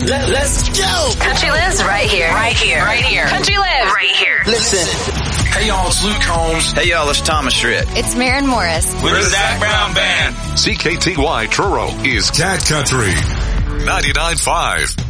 Let's go. Country lives right here. Right here. Right here. Country lives right here. Listen. Hey y'all, it's Luke Combs. Hey y'all, it's Thomas Schritt. It's Maren Morris. We're the Zach Brown Band. CKTY Truro is Cat Country 99.5.